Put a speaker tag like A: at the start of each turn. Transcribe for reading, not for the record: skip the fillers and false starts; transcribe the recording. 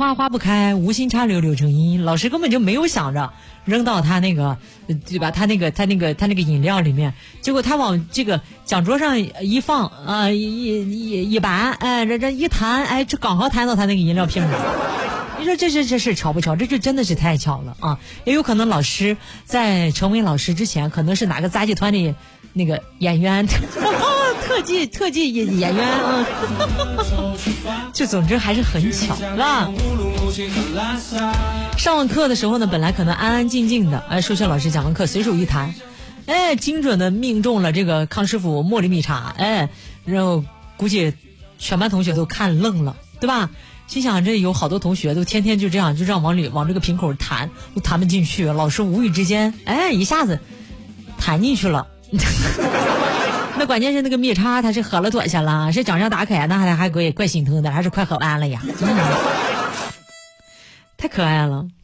A: 花花不开，无心插柳柳成荫。老师根本就没有想着扔到他那个，对吧？他那个饮料里面，结果他往这个讲桌上一放啊，一板，哎，这一弹，哎，这刚好弹到他那个饮料瓶里。你说这是巧不巧？这就真的是太巧了啊！也有可能老师在成为老师之前，可能是哪个杂技团的那个演员，特技演员啊。这总之还是很巧，是吧？上课的时候呢，本来可能安安静静的，哎，数学老师讲完课随手一弹，哎，精准的命中了这个康师傅茉莉蜜茶，哎，然后估计全班同学都看愣了，对吧？心想这有好多同学都天天就这样往这个瓶口弹，都弹不进去，老师无意之间，哎，一下子弹进去了。那关键是那个蜜茶它是喝了多少了，是张张打开，那还怪心疼的，还是快喝完了呀。太可爱了。